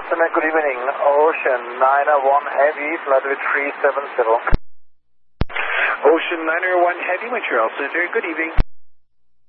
Center, good evening. Ocean 901 Heavy, flight with 370. Ocean 901 Heavy, Montreal Center, good evening.